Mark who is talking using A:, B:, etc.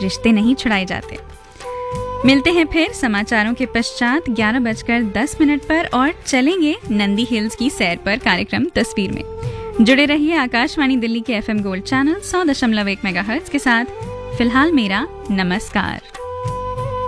A: रिश्ते नहीं छुड़ाए जाते। मिलते हैं फिर समाचारों के पश्चात 11:10 पर और चलेंगे नंदी हिल्स की सैर पर कार्यक्रम तस्वीर में। जुड़े रहिए आकाशवाणी दिल्ली के FM गोल्ड चैनल 100.1 मेगाहर्ट्ज के साथ। फिलहाल मेरा नमस्कार।